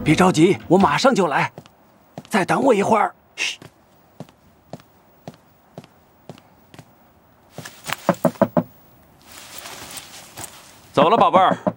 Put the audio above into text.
别着急，我马上就来，再等我一会儿。嘘。 走了，宝贝儿。